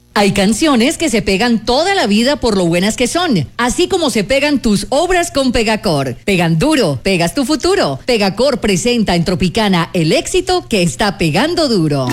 Hay canciones que se pegan toda la vida por lo buenas que son, así como se pegan tus obras con Pegacor. Pegan duro, pegas tu futuro. Pegacor presenta en Tropicana el éxito que está pegando duro.